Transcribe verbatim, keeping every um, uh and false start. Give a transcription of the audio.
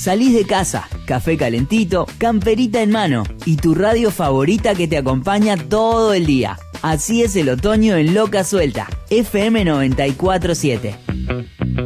Salís de casa, café calentito, camperita en mano y tu radio favorita que te acompaña todo el día. Así es el otoño en Loca Suelta, F M noventa y cuatro punto siete.